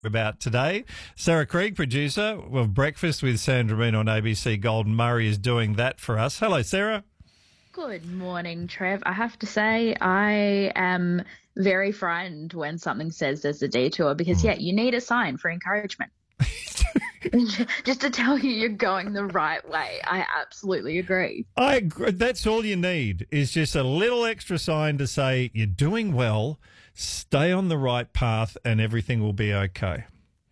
About today. Sarah Krieg, producer of Breakfast with Sandra Bean on ABC Golden Murray, is doing that for us. Hello, Sarah. Good morning, Trev. I have to say, I am very frightened when something says there's a detour because, yeah, you need a sign for encouragement. Just to tell you you're going the right way. I absolutely agree. I agree. That's all you need is just a little extra sign to say you're doing well, stay on the right path, and everything will be okay.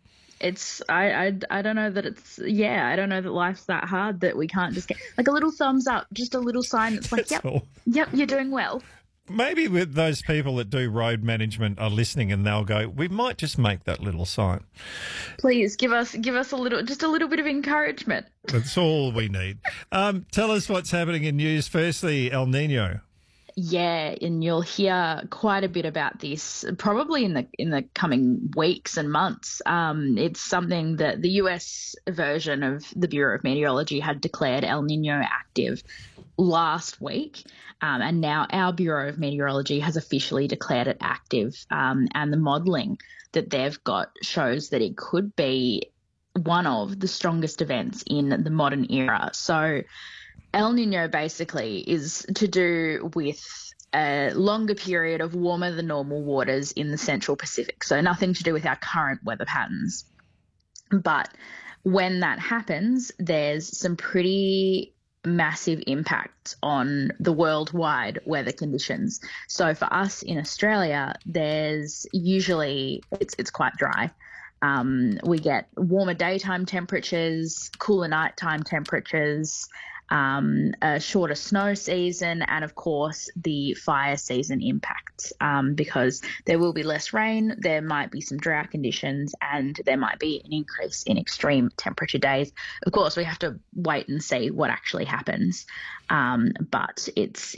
I don't know that I don't know that life's that hard that we can't just get like a little thumbs up, just a little sign that's like, yep, you're doing well. Maybe with those people that do road management are listening and they'll go, we might just make that little sign. Please give us a little bit of encouragement. That's all we need. Tell us what's happening in news. Firstly, El Nino. Yeah, and you'll hear quite a bit about this probably in the coming weeks and months. It's something that the US version of the Bureau of Meteorology had declared El Nino active last week, and now our Bureau of Meteorology has officially declared it active, and the modelling that they've got shows that it could be one of the strongest events in the modern era. So El Nino basically is to do with a longer period of warmer than normal waters in the Central Pacific. So nothing to do with our current weather patterns. But when that happens, there's some pretty massive impact on the worldwide weather conditions. So for us in Australia, there's usually it's quite dry. We get warmer daytime temperatures, cooler nighttime temperatures, a shorter snow season, and of course the fire season impact, because there will be less rain, there might be some drought conditions, and there might be an increase in extreme temperature days. Of course, we have to wait and see what actually happens. But it's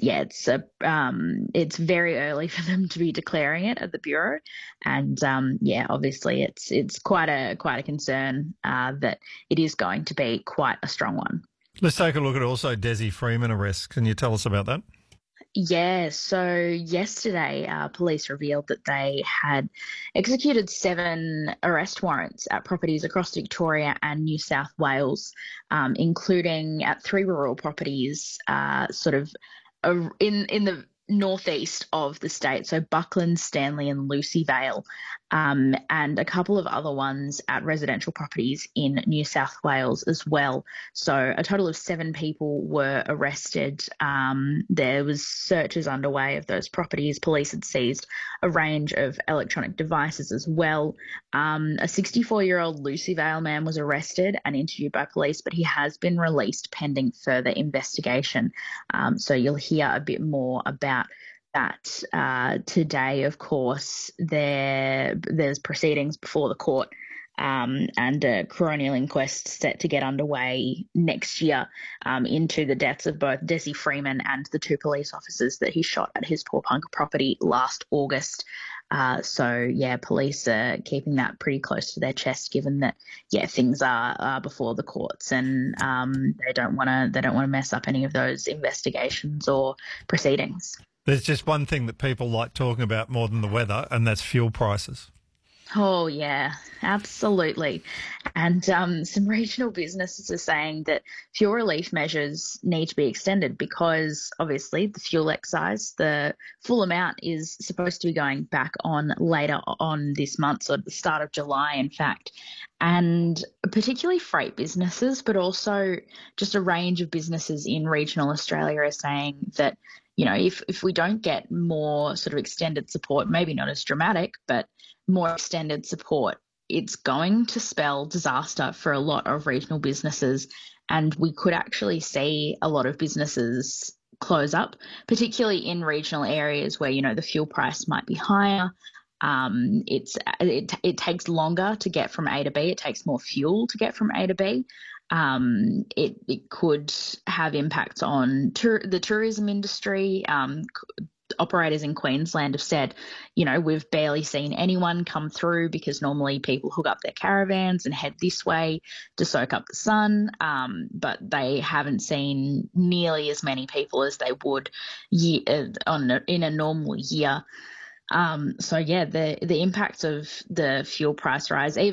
very early for them to be declaring it at the Bureau, and obviously it's quite a concern that it is going to be quite a strong one. Let's take a look at also Desi Freeman arrest. Can you tell us about that? Yeah, so yesterday police revealed that they had executed 7 arrest warrants at properties across Victoria and New South Wales, including at 3 rural properties in the northeast of the state, so Buckland, Stanley and Lucy Vale, and a couple of other ones at residential properties in New South Wales as well. So a total of 7 people were arrested. There was searches underway of those properties. Police had seized a range of electronic devices as well. A 64-year-old Lucy Vale man was arrested and interviewed by police, but he has been released pending further investigation. So you'll hear a bit more about that today. Of course, there's proceedings before the court, and a coronial inquest set to get underway next year into the deaths of both Desi Freeman and the 2 police officers that he shot at his Porepunkah property last August. Police are keeping that pretty close to their chest, given that things are before the courts, and they don't want to mess up any of those investigations or proceedings. There's just one thing that people like talking about more than the weather, and that's fuel prices. Oh, yeah, absolutely. And some regional businesses are saying that fuel relief measures need to be extended because, obviously, the fuel excise, the full amount is supposed to be going back on later on this month, so at the start of July, in fact. And particularly freight businesses, but also just a range of businesses in regional Australia are saying that, if we don't get more sort of extended support, maybe not as dramatic, but more extended support, it's going to spell disaster for a lot of regional businesses. And we could actually see a lot of businesses close up, particularly in regional areas where, the fuel price might be higher. It takes longer to get from A to B. It takes more fuel to get from A to B. It could have impacts on the tourism industry. Operators in Queensland have said, we've barely seen anyone come through because normally people hook up their caravans and head this way to soak up the sun, but they haven't seen nearly as many people as they would in a normal year. So yeah, the impact of the fuel price rise,